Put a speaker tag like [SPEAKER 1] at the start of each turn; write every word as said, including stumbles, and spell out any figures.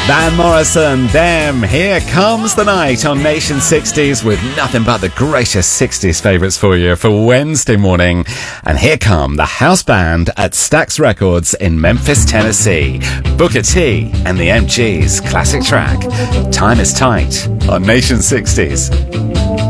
[SPEAKER 1] Van Morrison, them. Here comes the night on Nation sixties with nothing but the greatest sixties favourites for you for Wednesday morning. And here come the house band at Stax Records in Memphis, Tennessee. Booker T and the M Gs classic track, Time is Tight, on Nation sixties.